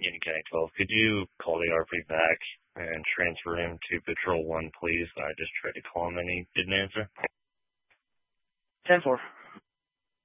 Union County 12. Could you call the RP back and transfer him to Patrol 1, please? I just tried to call him and he didn't answer. 10-4.